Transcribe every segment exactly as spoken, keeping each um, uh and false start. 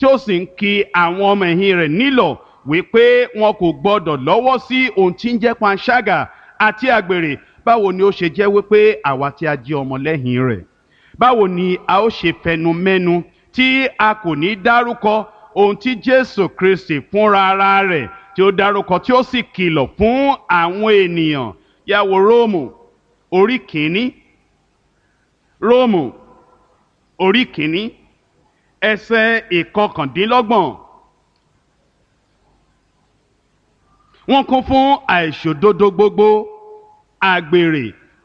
tí ó sì ń ki àwọn ọmọ ẹ̀yìn rẹ̀ nílọ̀ wípé wọn kò gbọdọ̀ lọ́wọ́ sí ohun tí ń jẹ́ panṣágà àti àgbèrè. Báwo ni ó ṣe jẹ́ wípé àwa tí a jẹ́ ọmọlẹ́yìn rẹ̀, báwo ni a ó ṣe fẹnu mẹ́nu tí a kò ní dárúkọ ohun tí Jésù Kristi fúnra ara rẹ̀ tí ó dárúkọ, tí ó sì kìlọ̀ fún àwọn ènìyàn? Yá wo Róòmù orí kìíní, Róòmù orí kìíní ẹsẹ̀ ìkọkàndínlọ́gbọ̀n. Wọ́n kún fún àìṣòdodo gbogbo, àgbèrè,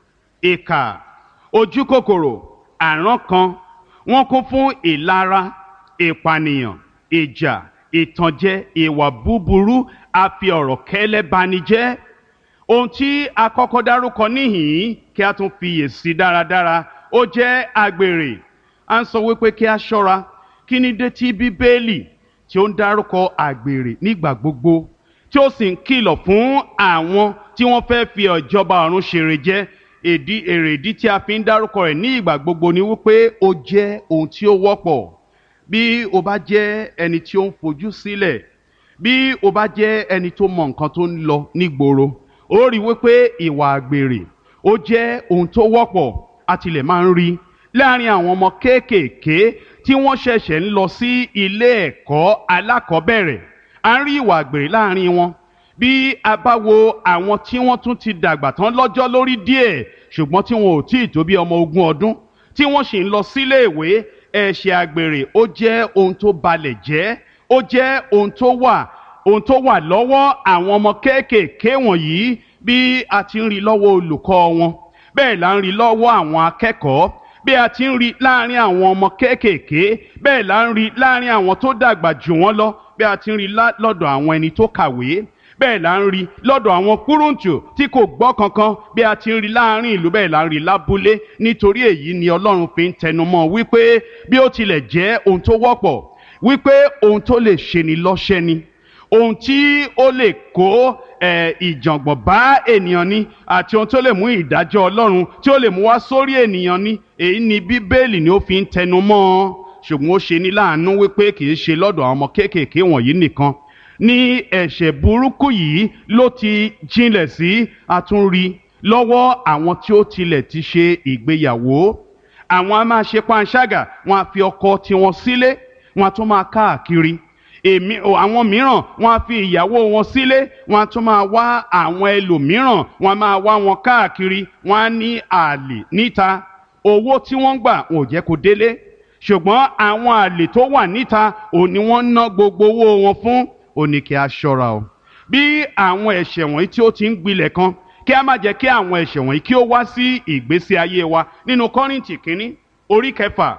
ìkà, ojúkòkòrò, àrankàn. Wọ́n kún fún ìlara, ìpànìyàn, ìjà, ìtànjẹ, ìwà búburú, a fi ọ̀rọ̀ kẹ́lẹ́ bani jẹ́. Ohun tí a kọ́kọ́ dárúkọ níhìn-ín, kí a tún fiyèsí dáradára, ó jẹ́ àgbèrè. À ń sọ wípé kí a ṣọ́ra. Kí ni dé tí Bíbélì tí ó ń dárúkọ àgbèrè nígbà gbogbo, tí ó sì ń kìlọ̀ fún àwọn tí wọ́n fẹ́ fi ìjọba ọ̀run ṣèrè jẹ? Èdí èrèdí tí a fi ń dárúkọ rẹ̀ ní ìgbà gbogbo ni wípé ó jẹ́ ohun tí ó wọ́pọ̀. Bí o bá jẹ́ ẹni tí ó ń fojú sílẹ̀, bí o bá jẹ́ ẹni tó mọ nǹkan tó ń lọ nígboro, ó rí wípé ìwà àgbèrè ó jẹ́ ohun tó wọ́pọ̀. A tilẹ̀ máa ń rí láàrin àwọn ọmọ kéékèèké tí wọ́n ṣẹ̀ṣẹ̀ ń lọ sí ilé ẹ̀kọ́ alákọ̀ọ́bẹ̀rẹ̀. À ń rí ìwà àgbèrè láàrin wọn. Bí a bá wo àwọn tí wọ́n tún ti dàgbà tán lọ́jọ́ lórí díẹ̀, ṣùgbọ́n tí wọn ò tí ì tó bí ọmọ ogún ọdún, tí wọ́n sì ń lọ sílé ìwé, ẹ̀ṣẹ̀ àgbèrè ó jẹ́ ohun tó balẹ̀ jẹ́, ó jẹ́ ohun tó wà ohun tó wà lọ́wọ́ àwọn ọmọ kéékèèké wọ̀nyí. Bí a ti ń rí lọ́wọ́ olùkọ́ wọn, bẹ́ẹ̀ là ń rí lọ́wọ́ àwọn akẹ́kọ̀ọ́. Bí a ti ń rí láàrin àwọn ọmọ kéékèèké, bẹ́ẹ̀ là ń rí láàrin àwọn tó dàgbà jù wọ́n lọ. Bí a ti ń rí lọ́dọ̀ àwọn ẹni tó kàwé, bẹ́ẹ̀ là ń rí lọ́dọ̀ àwọn kúrúǹtù tí kò gbọ́ kankan. Bí a ti ń rí láàrin ìlú, bẹ́ẹ̀ là ń rí lábúlé. Nítorí èyí ni Ọlọ́run fi ń tẹnumọ́ wípé bí ó tilẹ̀ jẹ́ ohun tó wọ́pọ̀, wípé ohun tó lè ṣe ni lọ́ṣẹ́ ni, ohun tí ó lè kó ìjàngbọ̀n bá ènìyàn ni, àti ohun tó lè mú ìdájọ́ Ọlọ́run tí ó lè mú wá sórí ènìyàn ni. Èyí ni Bíbélì ni ó fi ń tẹnumọ́ ọ. Ṣùgbọ́n ó ṣe ní láàánú wípé kì í ṣe lọ́dọ̀ àwọn ọmọ kéékèèké wọ̀nyí nìkan ní ẹ̀ṣẹ̀ burúkú yìí ló ti jinlẹ̀ sí. A tún rí lọ́wọ́ àwọn tí ó tilẹ̀ ti ṣe ìgbéyàwó. Àwọn a máa ṣe panṣágà, wọn a fi ọkọ tiwọn sílé, wọn a tún máa káàkiri. Èmi àwọn mìíràn wọn a fi ìyàwó wọn sílé, wọn a tún máa wá àwọn ẹlòmíràn, wọn a máa wá wọn káàkiri. Wọn á ní àlè níta. Owó tí wọ́n gbà wọn ò jẹ́ kó délé, ṣùgbọ́n àwọn àlè tó wà níta òun ni wọ́n ná gbogbo owó wọn fún. Ó ní kí a ṣọ́ra o. Bí àwọn ẹ̀ṣẹ̀ wọ̀nyí tí ó ti ń gbilẹ̀ kan, kí a má jẹ́ kí àwọn ẹ̀ṣẹ̀ wọ̀nyí kí ó wá sí ìgbésí ayé wa. Nínú Kọ́ríńtì kínní orí kẹfà,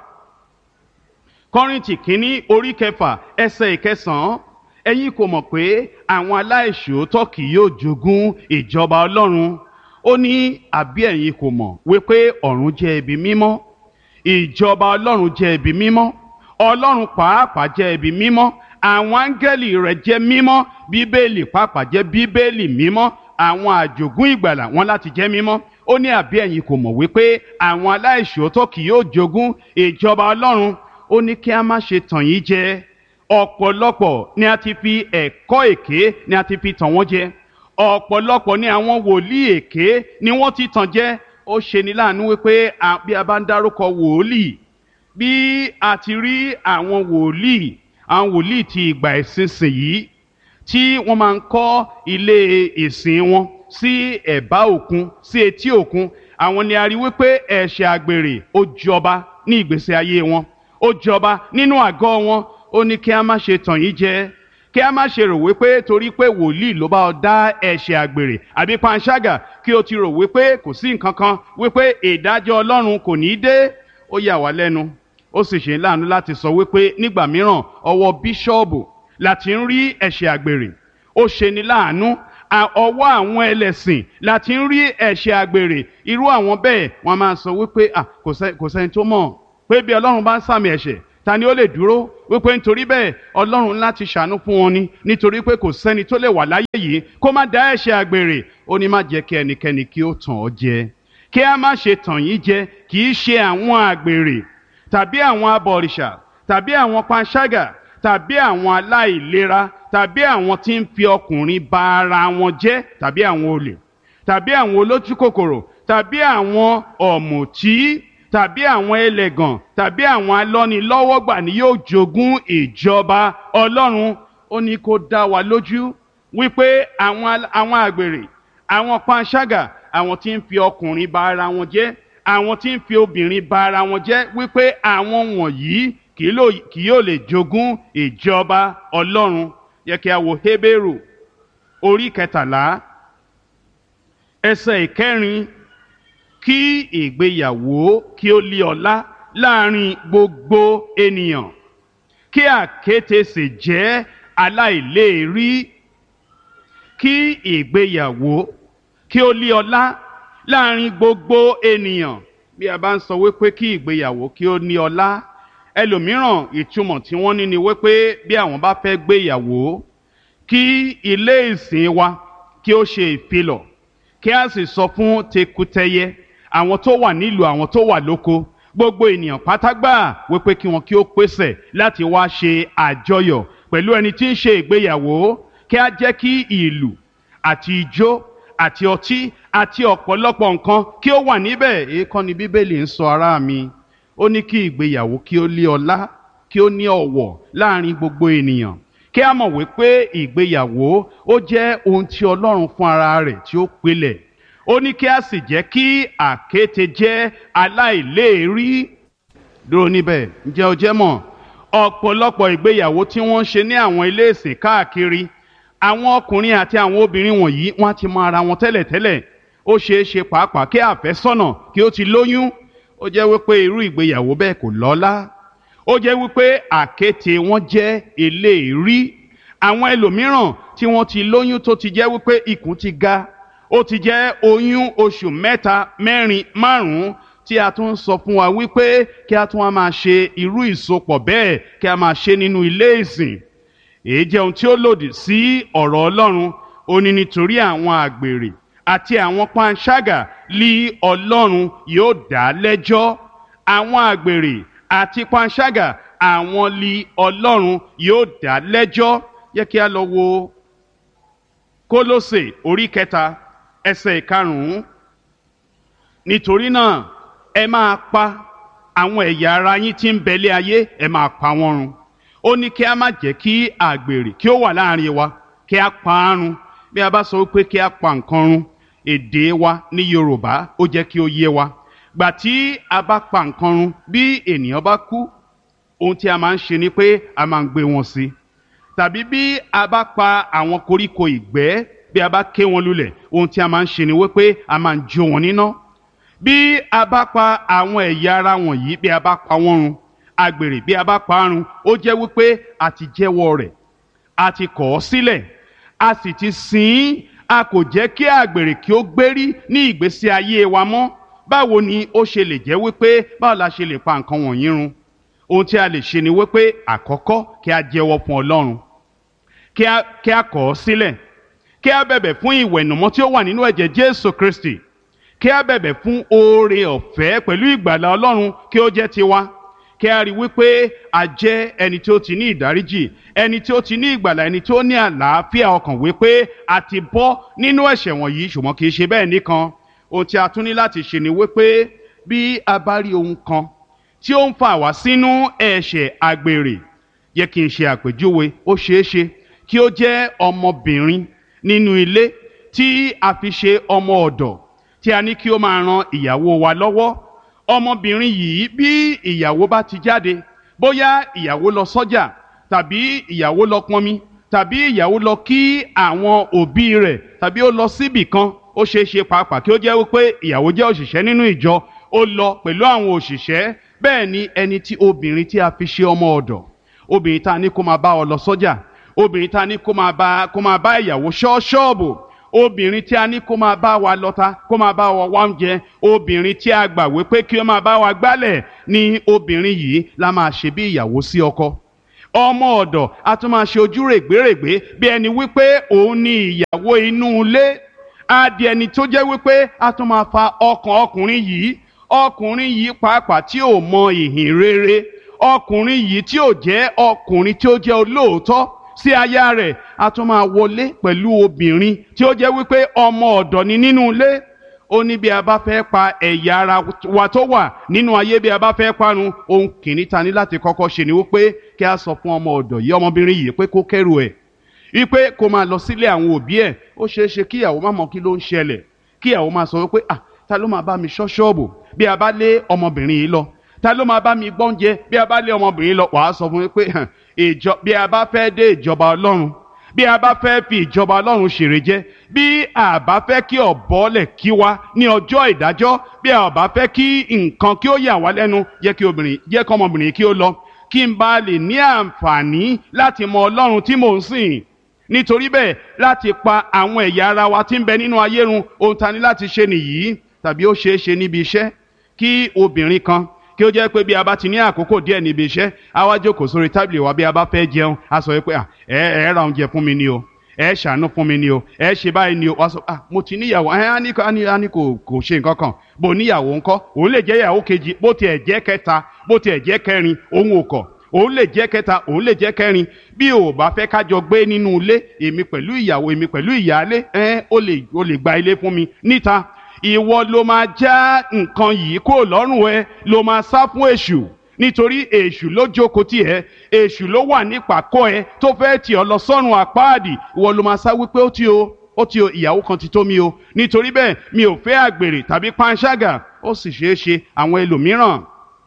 Kọ́ríńtì kínní orí kẹfà ẹsẹ̀ ìkẹsàn-án. Ẹ̀yin kò mọ̀ pé àwọn aláìṣòótọ́ kì yóò jogún ìjọba Ọlọ́run? Ó ní àbí ẹ̀yin kò mọ̀ wípé ọ̀run jẹ́ ibi mímọ́, ìjọba Ọlọ́run jẹ́ ibi mímọ́, Ọlọ́run pàápàá jẹ́ ibi mímọ́, àwọn áńgẹ́lì rẹ̀ jẹ́ mímọ́, Bíbélì pàápàá jẹ́ Bíbélì mímọ́, àwọn àjogún ìgbàlà wọn láti jẹ́ mímọ́. Ó ní àbí ẹ̀yin kò mọ̀ wípé àwọn aláìṣòótọ́ kì yóò jogún ìjọba Ọlọ́run? Ó ní kí a má ṣe tàn yín jẹ. Ọ̀pọ̀lọpọ̀ ni a ti fi ẹ̀kọ́ èké ni a ti fi tàn wọ́n jẹ. Ọ̀pọ̀lọpọ̀ ni àwọn wòlíì èké ni wọ́n ti tàn jẹ. Ó ṣe ni láàánú wípé bí a bá ń dárúkọ wòlíì, bí a ti rí àwọn wòlíì àwọn wòlíì ti ìgbà ìsinsìnyí tí wọ́n máa ń kọ́ ilé ìsìn wọn sí ẹ̀bá òkun, sí etí òkun. Àwọn ni a rí wípé ẹ̀ṣẹ̀ àgbèrè ó jọba ní ìgbésí ayé wọn, ó jọba nínú àgọ́ wọn. Ó ní kí a má ṣe tàn yín jẹ, kí a má ṣe rò wípé torí pé wòlíì ló bá ọ dá ẹ̀ṣẹ̀ àgbèrè àbí panṣágà kí o ti rò wípé kò sí nǹkan kan, wípé ìdájọ́ Ọlọ́run kò ní dé. Ó yà wá lẹ́nu, ó sì ṣe láàánú láti sọ wípé nígbà mìíràn ọwọ́ bíṣọ́ọ̀bù láti ń rí ẹ̀ṣẹ̀ àgbèrè. Ó ṣe ni láàánú, ọwọ́ àwọn ẹlẹ́sìn láti ń rí ẹ̀ṣẹ̀ àgbèrè. Irú àwọn bẹ́ẹ̀ wọ́n máa sọ wípé à kò sẹ́ni tó mọ̀ pé bí Ọlọ́run bá ń sàmì ẹ̀ṣẹ̀, ta ni ó lè dúró? Wípé nítorí bẹ́ẹ̀ Ọlọ́run láti ṣàánú fún wọn ni, nítorí pé kò sẹ́ni tó lè wà láyé yìí kó má dá ẹ̀ṣẹ̀ àgbèrè. Ó ní má jẹ́ kí ẹnikẹ́ni kí ó tàn ọ́ jẹ. Kí a má ṣe tàn yín jẹ, kì í ṣe àwọn àgbèrè tàbí àwọn abọ̀rìṣà tàbí àwọn panṣágà tàbí àwọn aláìlera tàbí àwọn tí ń fi ọkùnrin ba ara wọn jẹ́ tàbí àwọn olè tàbí àwọn olójúkòkòrò tàbí àwọn ọ̀mùtí tàbí àwọn ẹlẹ́gàn tàbí àwọn alọ́nilọ́wọ́gbà ni yóò jogún ìjọba Ọlọ́run. Ó ní kó dá wa lójú wípé àwọn àwọn àgbèrè, àwọn panṣágà, àwọn tí ń fi ọkùnrin ba ara wọn jẹ́, àwọn tí ń fi obìnrin ba ara wọn jẹ́, wípé àwọn wọ̀nyí kì yóò lè jogún ìjọba Ọlọ́run. Yẹ kí a wo Hébérù orí kẹtàlá ẹsẹ̀ ìkẹrin. Kí ìgbéyàwó kí ó lé ọlá láàrin gbogbo ènìyàn, kí àkéte sì jẹ́ aláìléèrí. Kí ìgbéyàwó kí ó lé ọlá láàrin gbogbo ènìyàn. Bí a bá ń sọ wípé kí ìgbéyàwó kí ó ní ọlá, ẹlòmíràn ìtumọ̀ tí wọ́n ní ni wípé bí àwọn bá fẹ́ gbéyàwó, kí ilé ìsìn wa kí ó ṣe ìfilọ̀, kí a sì sọ fún tekútẹyẹ, àwọn tó wà nílùú, àwọn tó wà lóko, gbogbo ènìyàn pátágbà wípé kí wọn kí ó pèsè láti wá ṣe àjọyọ̀ pẹ̀lú ẹni tí ń ṣe ìgbéyàwó. Kí a jẹ́ kí ìlù àti ijó àti ọtí àti ọ̀pọ̀lọpọ̀ nǹkan kí ó wà níbẹ̀. Èèkàn ni Bíbélì ń sọ, ará mi. Ó ní kí ìgbéyàwó kí ó lé ọlá, kí ó ní ọ̀wọ̀ láàrin gbogbo ènìyàn. Kí a mọ̀ wípé ìgbéyàwó ó jẹ́ ohun tí Ọlọ́run fún ara rẹ̀ tí ó pilẹ̀. Ó ní kí a sì jẹ́ kí àkéte jẹ́ aláìléèrí. Dúró níbẹ̀, ǹjẹ́ o jẹ́ mọ̀ ọ̀pọ̀lọpọ̀ ìgbéyàwó tí wọ́n ń ṣe ní àwọn ilé ìsìn káàkiri, àwọn ọkùnrin àti àwọn obìnrin wọ̀nyí wọ́n ti mọ ara wọn tẹ́lẹ̀tẹ́lẹ̀. Ó ṣeé ṣe pàápàá kí àfẹ́sọ́nà kí ó ti lóyún. Ó jẹ́ wípé irú ìgbéyàwó bẹ́ẹ̀ kò lọ́lá. Ó jẹ́ wípé àkéte wọn jẹ́ eléèrí. Àwọn ẹlòmíràn tí wọ́n ti lóyún tó ti jẹ́ wípé ikùn ti ga, ó ti jẹ́ oyún oṣù mẹ́ta mẹ́rin márùn-ún, tí a tún sọ fún wa wípé kí a tún wá máa ṣe irú ìsopọ̀ bẹ́ẹ̀ kí a máa ṣe nínú ilé ìsìn. Èyí jẹ́ ohun tí ó lòdì sí ọ̀rọ̀ Ọlọ́run. Ó ní nítorí àwọn àgbèrè àti àwọn panṣágà lí Ọlọ́run yóò dá lẹ́jọ́. Àwọn àgbèrè àti panṣágà àwọn lí Ọlọ́run yóò dá lẹ́jọ́. Yẹ kí a lọ wo Kólósè orí kẹta ẹsẹ̀ ìkarùn-ún. Nítorí náà ẹ máa pa àwọn ẹ̀yà ara yín tí ń bẹ lé ayé, ẹ máa pa wọ́n run. Ó ní kí a má jẹ́ kí àgbèrè kí ó wà láàrin wa, kí a pa á run. Bí a bá sọ wípé kí a pa nǹkan run, èdè wa ní Yorùbá ó jẹ́ kí ó yé wa. Gbà tí a bá pa nǹkan run, bí ènìyàn bá kú, ohun tí a máa ń ṣe ni pé a máa ń gbé wọn sí. Tàbí bí a bá pa àwọn koríko ìgbẹ́, bí a bá ké wọn lulẹ̀, ohun tí a máa ń ṣe ni wípé a máa ń jó wọn níná. Bí a bá pa àwọn ẹ̀yà ara wọ̀nyí, bí a bá pa wọ́n run, àgbèrè bí a bá pa á run, ó jẹ́ wípé a ti jẹ́wọ́ rẹ̀, a ti kọ̀ ọ́ sílẹ̀, a sì ti sìn ín. A kò jẹ́ kí àgbèrè kí ó gbérí ní ìgbésí ayé wa mọ́. Báwo ni ó ṣe lè jẹ́ wípé báwo la ṣe lè pa nǹkan wọ̀nyí run? Ohun tí a lè ṣe ni wípé àkọ́kọ́ kí a jẹ́wọ́ fún Ọlọ́run, kí a kí a kọ̀ ọ́ sílẹ̀, kí a bẹ̀bẹ̀ fún ìwẹ̀nùmọ́ tí ó wà nínú ẹ̀jẹ̀ Jésù Kristi, kí a bẹ̀bẹ̀ fún oore ọ̀fẹ́ pẹ̀lú ìgbàlà Ọlọ́run kí ó jẹ́ tiwa, kí a rí wípé a jẹ́ ẹni tí ó ti ní ìdáríjì, ẹni tí ó ti ní ìgbàlà, ẹni tí ó ní àlàáfíà ọkàn, wípé a ti bọ́ nínú ẹ̀ṣẹ̀ wọ̀nyí. Ṣùgbọ́n kì í ṣe bẹ́ẹ̀ nìkan. Ohun tí a tún ní láti ṣe ni wípé bí a bá rí ohun kan tí ó ń fà wá sínú ẹ̀ṣẹ̀ àgbèrè, yẹ kí n ṣe àpèjúwe. Ó ṣeé ṣe kí ó jẹ́ ọmọbìnrin nínú ilé tí a fi ṣe ọmọ ọ̀dọ̀, tí a ní kí ó máa ran ìyàwó wa lọ́wọ́. Ọmọbìnrin yìí bí ìyàwó bá ti jáde, bóyá ìyàwó lọ sọ́jà tàbí ìyàwó lọ pọnmi tàbí ìyàwó lọ kí àwọn òbí rẹ̀ tàbí ó lọ síbì kan, ó ṣeé ṣe pàápàá kí ó jẹ́ wípé ìyàwó jẹ́ òṣìṣẹ́ nínú ìjọ, ó lọ pẹ̀lú àwọn òṣìṣẹ́. Bẹ́ẹ̀ ni ẹni tí obìnrin tí a fi ṣe ọmọ ọ̀dọ̀, obìnrin tá a ní kó máa bá ọ lọ sọ́jà, obìnrin tá a ní kó máa bá kó máa bá ìyàwó ṣọ́ ṣọ́ọ̀bù, obìnrin tí a ní kó máa bá wa lọ́ta, kó máa bá wa wá oúnjẹ, obìnrin tí a gbà wípé kí ó máa bá wa gbálẹ̀, ni obìnrin yìí la máa ṣe bí ìyàwó sí ọkọ. Ọmọ ọ̀dọ̀ a tún máa ṣe ojú règbèrègbè bí ẹni wípé òun ni ìyàwó inú ilé. Á di ẹni tó jẹ́ wípé a tún máa fa ọkàn ọkùnrin yìí, ọkùnrin yìí pàápàá tí ò mọ ìhìn rere, ọkùnrin yìí tí ò jẹ́ ọkùnrin tí ó jẹ́ olóòótọ́ sí aya rẹ̀ a tún máa wọlé pẹ̀lú obìnrin tí ó jẹ́ wípé ọmọ ọ̀dọ̀ ni nínú ilé. Ó ní bí a bá fẹ́ pa ẹ̀yà ara wa tó wà nínú ayé, bí a bá fẹ́ parun, ohun kìíní ta ní láti kọ́kọ́ ṣe ni wípé kí a sọ fún ọmọ ọ̀dọ̀ yìí, ọmọbìnrin yìí, pé kó kẹ́rù ẹ̀, wípé kó máa lọ sílé àwọn òbí ẹ̀. Ó ṣeé ṣe kí ìyàwó má mọ kí ló ń ṣẹlẹ̀, kí ìyàwó máa sọ wípé ah ta ló máa bá mi ṣọ́ ṣọ́ọ̀bù bí a bá lé ọmọbìnrin yìí lọ, ta ló máa bá mi gbọ́únjẹ bí a bá lé ọmọbìnrin yìí lọ. Wàá sọ fún mi pé ìjọ bí a bá fẹ́ dé ìjọba Ọlọ́run, bí a bá fẹ́ fi ìjọba Ọlọ́run ṣèrè jẹ, bí a bá fẹ́ kí ọ̀bọ̀lẹ̀ kí wa ní ọjọ́ ìdájọ́, bí a bá fẹ́ kí nǹkan kí ó yà wá lẹ́nu, jẹ́ kí obìnrin jẹ́ kí ọmọbìnrin kí ó lọ, kí n bá lè ní àǹfààní láti mọ Ọlọ́run tí mò ń sìn. Nítorí bẹ́ẹ̀, láti pa àwọn ẹ̀yà ara wa tí ń bẹ nínú ayé run, ohun ta ní láti ṣe nìyí. Tàbí ó ṣeé ṣe níbi iṣẹ́ kí obìnrin kan kí ó jẹ́ pé bí a bá ti ní àkókò díẹ̀ níbi iṣẹ́, a wá jókòó sórí tábìlì wa bí a bá fẹ́ jẹun, a sọ pé ẹ ẹ ra oúnjẹ fún mi ni o, ẹ ṣàánú fún mi ni o, ẹ ṣe báyìí ni o. Wá sọ ah mo ti níyàwó, ẹ á ní á ní kò kò ṣe nǹkan kan. Bó níyàwó ńkọ́, òun lè jẹ́ ìyàwó kejì, bó tiẹ̀ jẹ́ kẹta, bó tiẹ̀ jẹ́ kẹrin, òun ò kọ̀. Òun lè jẹ́ kẹta, òun lè jẹ́ kẹrin. Bí o bá fẹ́ kájọ gbé nínú ilé, èmi pẹ̀lú ìyàwó, èmi pẹ̀lú ìyálé, ẹ ó lè ó lè gba ilé fún mi níta. Ìwọ ló máa já nǹkan yìí kúrò lọ́rùn ẹ, ló máa sá fún èṣù, nítorí èṣù ló jókòó tì ẹ́, èṣù ló wà nípàkọ́ ẹ tó fẹ́ tì ọ́ lọ sọ́run àpáàdì. Ìwọ ló máa sá wípé ó ti o ó ti o ìyàwó kan ti tó mi o, nítorí bẹ́ẹ̀ mi ò fẹ́ àgbèrè tàbí panṣágà. Ó sì ṣeé ṣe àwọn ẹlòmíràn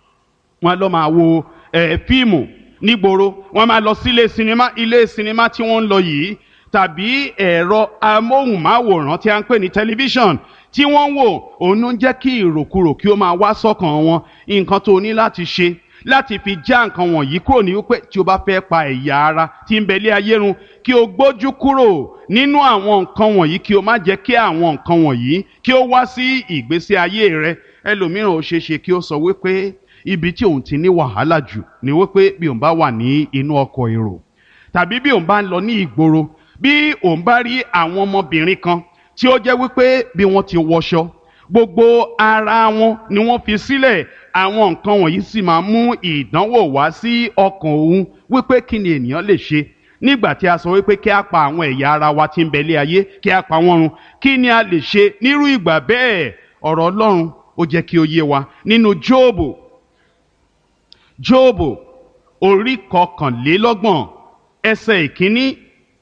wọn lọ máa wo ẹ fíìmù nígboro, wọn máa lọ sílé sinimá, ilé sinimá tí wọ́n ń lọ yìí, tàbí ẹ̀rọ amóhùnmáwòrán tí a ń pè ní tẹlifíṣàn tí wọ́n ń wò. Òun ló ń jẹ́ kí ìròkurò kí ó máa wá sọ́kàn wọn. Nǹkan tó ní láti ṣe láti fi já nǹkan wọ̀nyí kúrò ní wípé tí o bá fẹ́ pa ẹ̀yà ara tí ń bẹ lé ayé run, kí o gbójú kúrò nínú àwọn nǹkan wọ̀nyí, kí o má jẹ́ kí àwọn nǹkan wọ̀nyí kí ó wá sí ìgbésí ayé rẹ. Ẹlòmíràn ó ṣeé ṣe kí ó sọ wípé ibi tí òun ti ní wàhálà jù ni wípé bí òun bá wà ní inú ọkọ̀ èrò, tàbí bí òun bá ń lọ ní ìgboro, bí òun bá rí àwọn ọmọbìnrin kan tí ó jẹ́ wípé bí wọ́n ti wọṣọ, gbogbo ara wọn ni wọ́n fi sílẹ̀. Àwọn nǹkan wọ̀nyí sì máa mú ìdánwò wá sí ọkàn òun wípé kí ni ènìyàn lè ṣe nígbà tí a sọ wípé kí a pa àwọn ẹ̀yà ara wa tí ń bẹ lé ayé, kí a pa wọ́n run. Kí ni a lè ṣe nírú ìgbà bẹ́ẹ̀? Ọ̀rọ̀ Ọlọ́run ó jẹ́ kí ó yé wa nínú Jóòbù, Jóòbù orí kọkànlélọ́gbọ̀n ẹsẹ̀ ìkíní.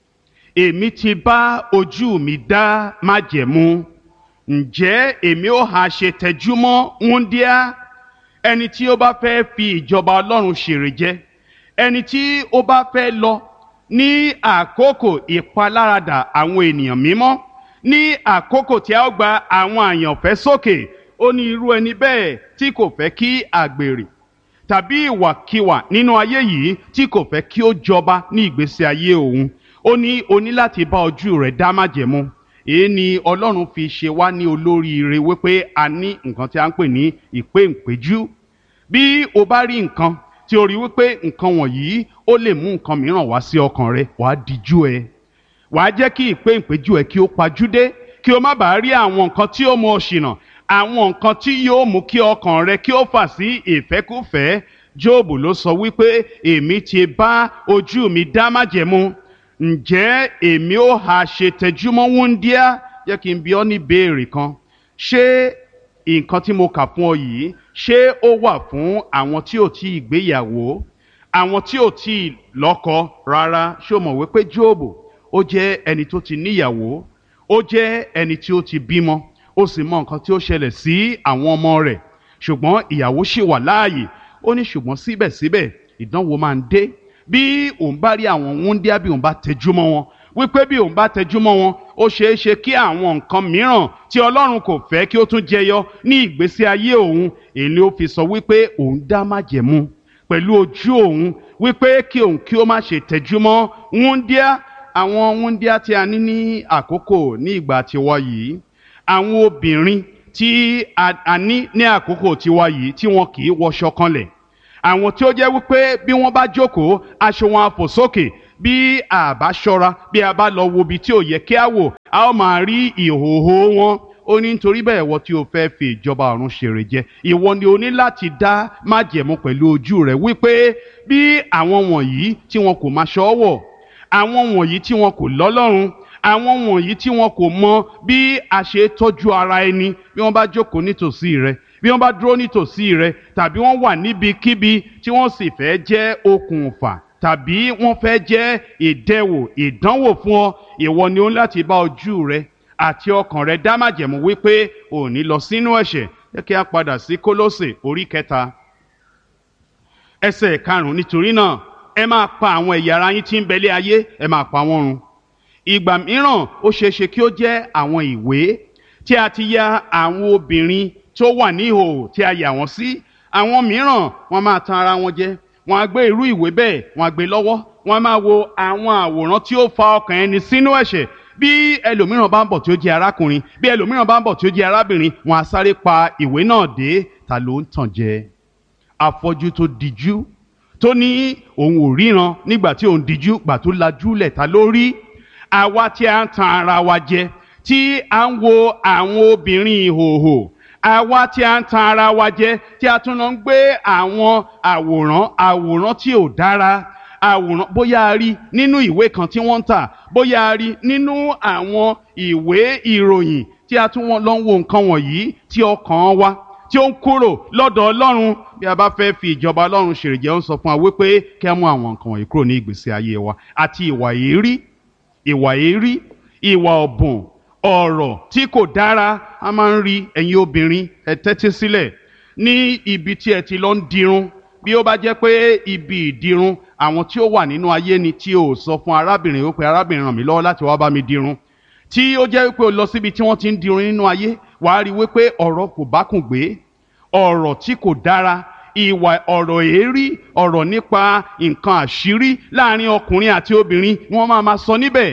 Èmi ti bá ojú mi dá májẹ̀mú, ǹjẹ́ èmi ó ha ṣe tẹjúmọ́ wúńdíá? Ẹni tí ó bá fẹ́ fi ìjọba Ọlọ́run ṣèrè jẹ, ẹni tí ó bá fẹ́ lọ ní àkókò ìpaláradà àwọn ènìyàn mímọ́, ní àkókò tí a ó gba àwọn àyànfẹ́ sókè, ó ní irú ẹni bẹ́ẹ̀ tí kò fẹ́ kí àgbèrè tàbí ìwàkiwà nínú ayé yìí, tí kò fẹ́ kí ó jọba ní ìgbésí ayé òun. Ó ní o ní láti bá ojú rẹ̀ dá májẹ̀mú. Èyí ni Ọlọ́run fi ṣe wá ní olóríire wípé a ní nǹkan tí a ń pè ní ìpéǹpéjú. Bí o bá rí nǹkan tí o rí wípé nǹkan wọ̀nyí ó lè mú nǹkan mìíràn wá sí ọkàn rẹ, wàá dijú ẹ, wàá jẹ́ kí ìpéǹpéjú ẹ kí ó pajúdé, kí o má bàa rí àwọn nǹkan tí ó mú ọ ṣìnà, àwọn nǹkan tí yóò mú kí ọkàn rẹ kí ó fà sí ìfẹ́kúfẹ̀ẹ́. Jóòbù ló sọ wípé èmi ti bá ojú mi dá májẹ̀mú, ǹjẹ́ èmi ó ha ṣe tẹjúmọ́ wúńdíá? Jẹ́ kí n bi ọ́ ní béèrè kan. Ṣé nǹkan tí mo kà fún ọ yìí, ṣé ó wà fún àwọn tí ò tí ì gbéyàwó, àwọn tí ò tí ì lọ́kọ? Rárá. Ṣé o mọ̀ wípé Jóòbù ó jẹ́ ẹni tó ti níyàwó, ó jẹ́ ẹni tí ó ti bímọ, ó sì mọ nǹkan tí ó ṣẹlẹ̀ sí àwọn ọmọ rẹ̀, ṣùgbọ́n ìyàwó ṣì wà láàyè. Ó ní ṣùgbọ́n síbẹ̀síbẹ̀ ìdánwò máa ń dé. Bí òun bá rí àwọn wúńdíá, bí òun bá tẹjúmọ́ wọn, wípé bí òun bá tẹjúmọ́ wọn, ó ṣeé ṣe kí àwọn nǹkan mìíràn tí Ọlọ́run kò fẹ́ kí ó tún jẹyọ ní ìgbésí ayé òun. Èyí ni ó fi sọ wípé òun dá májẹ̀mú pẹ̀lú ojú òun wípé kí òun kí ó má ṣe tẹjúmọ́ wúńdíá. Àwọn wúńdíá tí a ní ní àkókò ní ìgbà tiwa yìí, àwọn obìnrin tí a ní ní àkókò tiwa yìí tí wọn kì í wọṣọ kanlẹ̀, àwọn tí ó jẹ́ wípé bí wọ́n bá jókòó aṣọ wọn á fò sókè. Bí a bá ṣọ́ra, bí a bá lọ wo ibi tí ò yẹ kí a wò, a ó máa rí ìhòòhò wọn. ó ní nítorí bẹ́ẹ̀ ìwọ tí o fẹ́ fi ìjọba ọ̀run ṣèrè jẹ ìwọ ni o ní láti dá májẹ̀mú pẹ̀lú ojú rẹ wípé bí àwọn wọ̀nyí tí wọn kò máa ṣọ́wọ̀, àwọn wọ̀nyí tí wọn kò lọ́lọ́run, àwọn wọ̀nyí tí wọn kò mọ bí a ṣe tọ́jú ara ẹni, bí wọ́n bá jókòó nítòsí rẹ, bí wọ́n bá dúró nítòsí rẹ, tàbí wọ́n wà níbikíbi tí wọ́n sì fẹ́ jẹ́ okùnfà tàbí wọ́n fẹ́ jẹ́ ìdẹwò ìdánwò fún ọ, ìwọ ni ó ń láti bá ojú rẹ àti ọkàn rẹ dá májẹ̀mú wípé ò ní lọ sínú ẹ̀ṣẹ̀. Jẹ́ kí a padà sí Kólósè orí kẹta ẹsẹ̀ karùn-ún. Nítorí náà ẹ máa pa àwọn ẹ̀yà ara yín tí ń bẹ lé ayé, ẹ máa pa wọ́n run. Ìgbà mìíràn ó ṣeé ṣe kí ó jẹ́ àwọn ìwé tí a ti ya àwọn obìnrin tó wà ní ìhòòhò tí a yà wọ́n sí. Àwọn mìíràn wọ́n máa tan ara wọn jẹ, wọ́n á gbé irú ìwé bẹ́ẹ̀, wọ́n á gbé lọ́wọ́, wọ́n á máa wo àwọn àwòrán tí ó fa ọkàn ẹni sínú ẹ̀ṣẹ̀. Bí ẹlòmíràn bá ń bọ̀ tí ó jẹ́ arákùnrin, bí ẹlòmíràn bá ń bọ̀ tí ó jẹ́ arábìnrin, wọ́n á sáré pa ìwé náà dé. Ta ló ń tàn jẹ? Afọ́jú tó dijú tó ní òun ò ríran nígbà tí òun dijú, gbà tó lajú lẹ̀, ta ló rí? Àwa tí a ń tan ara wa jẹ, tí a ń wo àwọn obìnrin ìhòòhò, àwa tí a ń tan ara wa jẹ, tí a tún lọ ń gbé àwọn àwòrán àwòrán tí ò dára, àwòrán bóyá a rí nínú ìwé kan tí wọ́n ń tà, bóyá a rí nínú àwọn ìwé ìròyìn, tí a tún lọ ń wo nǹkan wọ̀nyí, tí ọkàn wa tí ó ń kúrò lọ́dọ̀ Ọlọ́run. Bí a bá fẹ́ fi ìjọba Ọlọ́run ṣèrè jẹ, ó ń sọ fún wa wípé kí a mú àwọn nǹkan wọ̀nyí kúrò ní ìgbésí ayé wa, àti ìwà èérí ìwà èérí ìwà ọ̀bùn, ọ̀rọ̀ tí kò dára. A máa ń rí ẹ̀yin obìnrin, ẹ tẹ́tí sílẹ̀, ní ibi tí ẹ ti lọ ń dirun. Bí ó bá jẹ́ pé ibi ìdirun àwọn tí ó wà nínú ayé ni, tí o sọ fún arábìnrin wípé arábìnrin ràn mí lọ́wọ́ láti wá bá mi dirun, tí ó jẹ́ wípé o lọ síbi tí wọ́n ti ń dirun nínú ayé, wàá rí wípé ọ̀rọ̀ kò bákùn gbé, ọ̀rọ̀ tí kò dára, ìwà ọ̀rọ̀ èérí, ọ̀rọ̀ nípa nǹkan àṣírí láàrin ọkùnrin àti obìnrin wọ́n máa ma sọ níbẹ̀.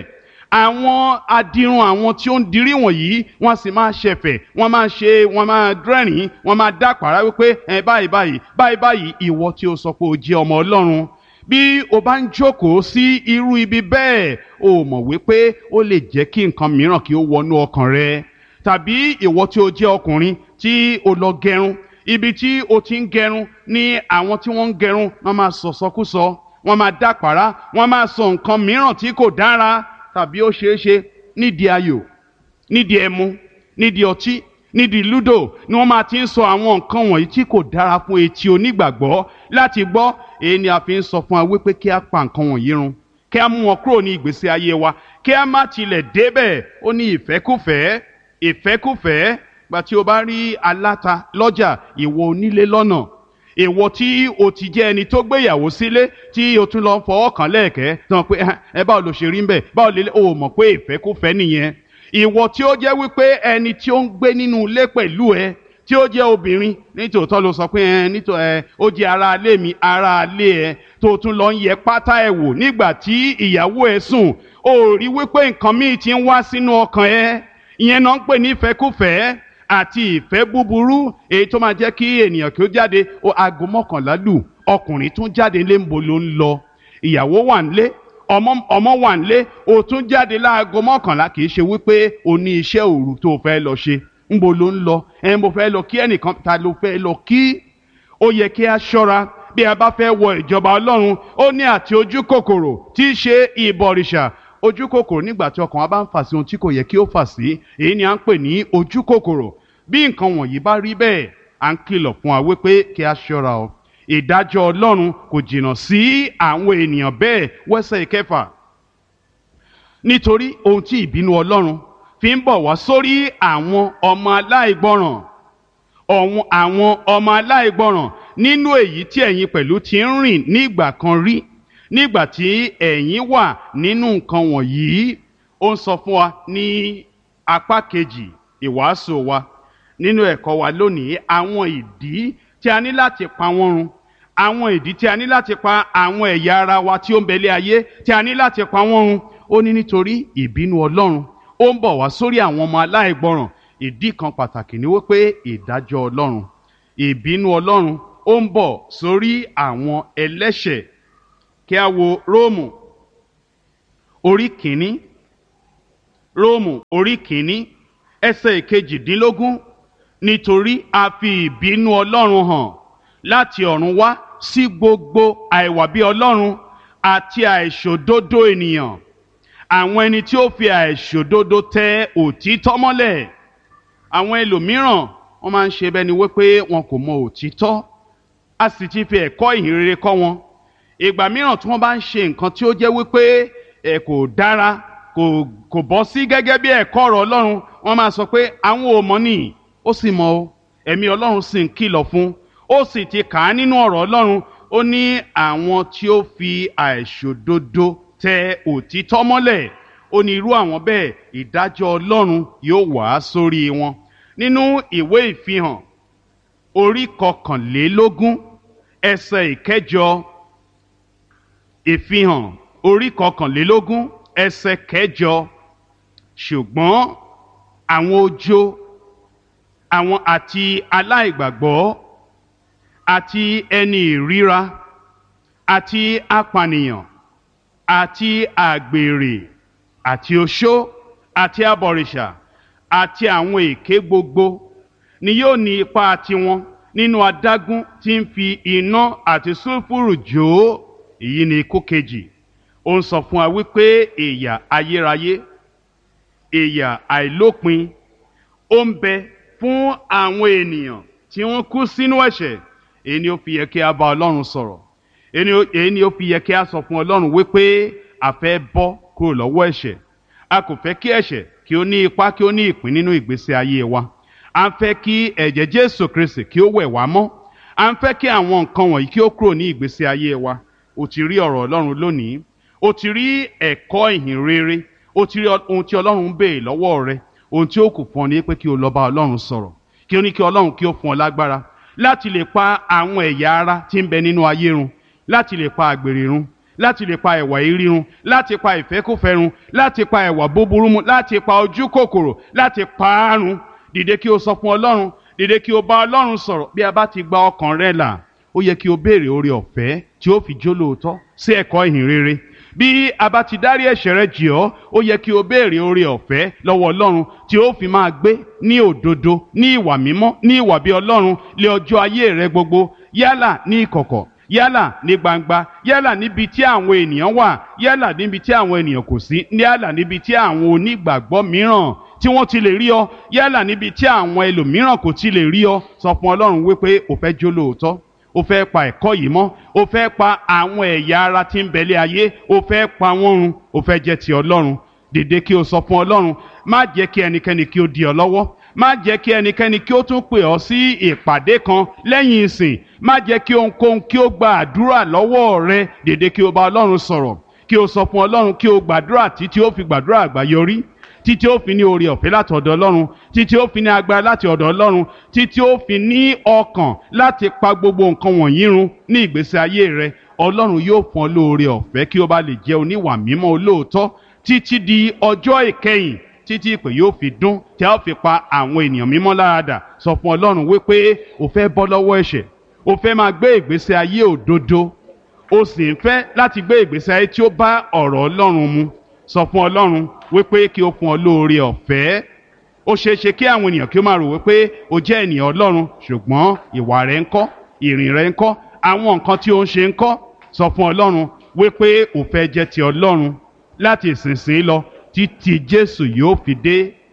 Àwọn adirun, àwọn tí ó ń dirí wọ̀nyí, wọ́n sì máa ṣẹ̀fẹ̀, wọ́n máa ṣe, wọ́n máa dẹ́rìn, wọ́n máa dápàrá wípé ẹ báyìí báyìí báyìí báyìí. Ìwọ tí o sọ pé o jẹ́ ọmọ Ọlọ́run, bí o bá ń jókòó sí irú ibi bẹ́ẹ̀, o mọ̀ wípé ó lè jẹ́ kí nǹkan mìíràn kí ó wọnú ọkàn rẹ. Tàbí ìwọ tí o jẹ́ ọkùnrin tí o lọ gẹrun, ibi tí o ti ń gẹrun ní àwọn tí wọ́n ń gẹrun wọ́n máa sọ̀sọkúsọ, wọ́n máa dápàrá, wọ́n máa sọ nǹkan mìíràn tí kò dára. Tàbí ó ṣeé ṣe nídìí ayò, nídìí ẹmu, nídìí ọtí, nídìí lúdò ni wọ́n máa ti ń sọ àwọn nǹkan wọ̀nyí tí kò dára fún etí onígbàgbọ́ láti gbọ́. Èyí ni a fi ń sọ fún wa wípé kí a pa nǹkan wọ̀nyí run, kí a mú wọn kúrò ní ìgbésí ayé wa, kí a má tilẹ̀ débẹ̀. Ó ní ìfẹ́kúfẹ̀ẹ́ ìfẹ́kúfẹ̀ẹ́. Gbà tí o bá rí aláta lọ́jà, ìwọ onílé lọ́nà, ìwọ tí o ti jẹ́ ẹni tó gbéyàwó sílé, tí o tún lọ fọwọ́ kàn lẹ́ẹ̀kẹ́ tán pé ẹ báwo ló ṣe rí ń bẹ̀, báwo lè o mọ̀ pé ìfẹ́kúfẹ̀ẹ́ nìyẹn. Ìwọ tí ó jẹ́ wípé ẹni tí ó ń gbé nínú ilé pẹ̀lú ẹ, tí ó jẹ́ obìnrin, nítòótọ́ ló sọ pé ẹ nítò ẹ ó jẹ́ ara ilé mi, ara ilé ẹ, tó tún lọ ń yẹ pátá ẹ wò nígbà tí ìyàwó ẹ sùn, ó rí wípé nǹkan míì ti ń wá sínú ọkàn ẹ. Ìyẹn náà ń pè ní ìfẹ́kúfẹ̀ẹ́ àti ìfẹ́ búburú, èyí tó máa jẹ́ kí ènìyàn kí ó jáde ó aago mọ́kànlá lù, ọkùnrin tún jáde lé ńbo ló ń lọ, ìyàwó wà nílé, ọmọ ọmọ wà nílé, ó tún jáde láago mọ́kànlá. Kì í ṣe wípé o ní iṣẹ́ òru tó fẹ́ lọ ṣe, ńbo ló ń lọ, ẹ̀ ń bó fẹ́ lọ kí ẹnìkan, ta ló fẹ́ lọ kí? Ó yẹ kí a ṣọ́ra bí a bá fẹ́ wọ ìjọba Ọlọ́run. Ó ní àti ojú kòkòrò tí í ṣe ìbọ̀rìṣà. Ojú kòkòrò nígbà tí ọkàn wa bá ń fà sí ohun tí kò yẹ kí ó fà sí, èyí ni à ń pè ní ojú kòkòrò. Bí nǹkan wọ̀nyí bá rí bẹ́ẹ̀, à ń kìlọ̀ fún wa wípé kí a ṣọ́ra o. Ìdájọ́ Ọlọ́run kò jìnnà sí àwọn ènìyàn bẹ́ẹ̀. Wẹ́sẹ̀ ìkẹfà. Nítorí ohun tí ìbínú Ọlọ́run fi ń bọ̀ wá sórí àwọn ọmọ aláìgbọràn, ọ̀hún àwọn ọmọ aláìgbọràn nínú èyí tí ẹ̀yin pẹ̀lú ti ń rìn nígbà kan rí, nígbà tí ẹ̀yin wà nínú nǹkan wọ̀nyí. Ó ń sọ fún wa ní apá kejì ìwàásù wa nínú ẹ̀kọ́ wa lónìí, àwọn ìdí tí a ní láti pa wọ́n run, àwọn ìdí tí a ní láti pa àwọn ẹ̀yà ara wa tí ó ń bẹ̀lẹ̀ ayé, tí a ní láti pa wọ́n run. Ó ní nítorí ìbínú Ọlọ́run ó ń bọ̀ wá sórí àwọn ọmọ aláìgbọràn. Ìdí kan pàtàkì ni wípé ìdájọ́ Ọlọ́run, ìbínú Ọlọ́run ó ń bọ̀ sórí àwọn ẹlẹ́ṣẹ̀. Kí a wo Róòmù orí kìíní, Róòmù orí kìíní ẹsẹ̀ ìkejìdínlógún, nítorí a fi ìbínú Ọlọ́run hàn láti ọ̀run wá sí gbogbo àìwà bí Ọlọ́run àti àìṣòdodo ènìyàn, àwọn ẹni tí ó fi àìṣòdodo tẹ òtítọ́ mọ́lẹ̀. Àwọn ẹlòmíràn wọ́n máa ń ṣe bẹ́ẹ̀ ni wípé wọn kò mọ òtítọ́, a sì ti fi ẹ̀kọ́ ìhìnrere kọ́ wọn. Ìgbà mìíràn tí wọ́n bá ń ṣe nǹkan tí ó jẹ́ wípé ẹ̀ kò dára, kò kò bọ́ sí gẹ́gẹ́ bí ẹ̀kọ́ ọ̀rọ̀ Ọlọ́run, wọ́n máa sọ pé àwọn ò mọ̀ ni, ó sì mọ̀ o, ẹ̀mí Ọlọ́run sì ń kìlọ̀ fún, ó sì ti kà á nínú ọ̀rọ̀ Ọlọ́run. Ó ní àwọn tí ó fi àìṣòdodo tẹ òtítọ́ mọ́lẹ̀, ó ní irú àwọn bẹ́ẹ̀ ìdájọ́ Ọlọ́run yóò wá sórí wọn. Nínú ìwé ìfihàn orí kọkànlélógún ẹsẹ̀ ìkẹjọ, ìfihàn orí kọkànlélógún ẹsẹ̀ kẹjọ, ṣùgbọ́n àwọn ojo, àwọn àti aláìgbàgbọ́ àti ẹni ìríra àti apànìyàn àti àgbèrè àti oṣó àti abọ̀rìṣà àti àwọn èké gbogbo ni yóò ní ipa tiwọn nínú adágún tí ń fi iná àti sulfuru jó. Èyí ni ikú kejì. Ó ń sọ fún wa wípé ìyà ayérayé, ìyà àìlópin ó ń bẹ fún àwọn ènìyàn tí wọ́n kú sínú ẹ̀ṣẹ̀. Èyí ni ó fi yẹ kí a bá Ọlọ́run sọ̀rọ̀. Èyí ni ó fi yẹ kí a sọ fún Ọlọ́run wípé a fẹ́ bọ́ kúrò lọ́wọ́ ẹ̀ṣẹ̀. A kò fẹ́ kí ẹ̀ṣẹ̀ kí ó ní ipa, kí ó ní ìpín nínú ìgbésí ayé wa. A ń fẹ́ kí ẹ̀jẹ̀ Jésù Kristi kí ó wẹ̀ wá mọ́. A ń fẹ́ kí àwọn nǹkan wọ̀nyí kí ó kúrò ní ìgbésí ayé wa. O ti rí ọ̀rọ̀ Ọlọ́run lónìí, o ti rí ẹ̀kọ́ ìhìnrere, o ti rí ohun tí Ọlọ́run ń béè lọ́wọ́ rẹ. Ohun tí ó kù fún ọ ni pé kí o lọ bá Ọlọ́run sọ̀rọ̀, kí o ní kí Ọlọ́run kí ó fún ọ lágbára láti lè pa àwọn ẹ̀yà ara tí ń bẹ nínú ayé run, láti lè pa àgbèrè run, láti lè pa ẹ̀wà èérí run, láti pa ìfẹ́kúfẹ̀ẹ́ run, láti pa ẹ̀wà búburú mu, láti pa ojú kòkòrò, láti pa á run. Dìde kí o sọ fún Ọlọ́run, dìde kí o bá Ọlọ́run sọ̀rọ̀. Bí a bá ti gba ọkàn rẹ là, ó yẹ kí o béèrè oore ọ̀fẹ́ tí ó fi jó lóòótọ́ sí ẹ̀kọ́ ìhìnrere. Bí a bá ti dárí ẹ̀ṣẹ̀ rẹ jì ọ́, ó yẹ kí o béèrè oore ọ̀fẹ́ lọ́wọ́ Ọlọ́run tí ó fi máa gbé ní òdodo, ní ìwà mímọ́, ní ìwà bí Ọlọ́run lé ọjọ́ ayé rẹ gbogbo, yálà ní ìkọ̀kọ̀, yálà ní gbangba, yálà níbi tí àwọn ènìyàn wà, yálà níbi tí àwọn ènìyàn kò sí, yálà níbi tí àwọn onígbàgbọ́ mìíràn tí wọ́n ti lè rí ọ, yálà níbi tí àwọn ẹlòmíràn kò ti lè rí ọ. Sọ fún Ọlọ́run wípé o fẹ́ jó lóòótọ́, o fẹ́ pa ẹ̀kọ́ yìí mọ́, o fẹ́ pa àwọn ẹ̀yà ara tí ń bẹ̀lẹ̀ ayé, o fẹ́ pa wọ́n run, o fẹ́ jẹ́ ti Ọlọ́run. Dìde kí o sọ fún Ọlọ́run, má jẹ́ kí ẹnikẹ́ni kí ó dí ọ lọ́wọ́, má jẹ́ kí ẹnikẹ́ni kí ó tún pè ọ́ sí ìpàdé kan lẹ́yìn ìsìn, má jẹ́ kí ohunkóhun kí ó gba àdúrà lọ́wọ́ rẹ. Dìde kí o bá Ọlọ́run sọ̀rọ̀, kí o sọ fún Ọlọ́run, kí o gbàdúrà títí ó fi gbàdúrà àgbáyọrí, títí ó fi ní oore ọ̀fẹ́ láti ọ̀dọ̀ Ọlọ́run, títí ó fi ní agbára láti ọ̀dọ̀ Ọlọ́run, títí ó fi ní ọkàn láti pa gbogbo nǹkan wọ̀nyí run ní ìgbésí ayé rẹ. Ọlọ́run yóò fún ọ lóore ọ̀fẹ́ kí o bá lè jẹ́ oníwà mímọ́ olóòótọ́ títí di ọjọ́ ìkẹyìn, títí ìpè yóò fi dún tí a ó fi pa àwọn ènìyàn mímọ́ láradà. Sọ fún Ọlọ́run wípé o fẹ́ bọ́ lọ́wọ́ ẹ̀ṣẹ̀, o fẹ́ máa gbé ìgbésí ayé òdodo, o sì ń fẹ́ láti gbé ìgbésí ayé tí ó bá ọ̀rọ̀ Ọlọ́run mu. Sọ fún Ọlọ́run wípé kí o fún ọ lóore ọ̀fẹ́. Ó ṣeé ṣe kí àwọn ènìyàn kí ó máa rò wípé o jẹ́ ènìyàn Ọlọ́run, ṣùgbọ́n ìwà rẹ ńkọ́, ìrìn rẹ ńkọ́, àwọn nǹkan tí o ń ṣe ńkọ́. Sọ fún Ọlọ́run wípé o fẹ́ jẹ́ ti Ọlọ́run láti ìsinsìnyí lọ títí Jésù yóò fi dé.